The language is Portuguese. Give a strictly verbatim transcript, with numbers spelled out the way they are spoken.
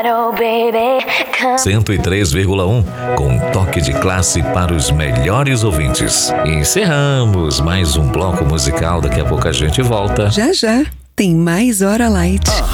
cento e três vírgula um, com um toque de classe para os melhores ouvintes. E encerramos mais um bloco musical. Daqui a pouco a gente volta. Já, já. Tem mais Hora Light.